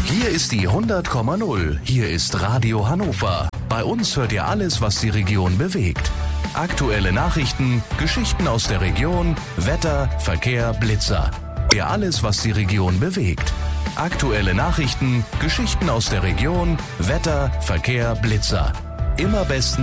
Hier ist die 100,0. Hier ist Radio Hannover. Bei uns hört ihr alles, was die Region bewegt. Aktuelle Nachrichten, Geschichten aus der Region, Wetter, Verkehr, Blitzer. Ja, alles, was die Region bewegt. Aktuelle Nachrichten, Geschichten aus der Region, Wetter, Verkehr, Blitzer. Immer besten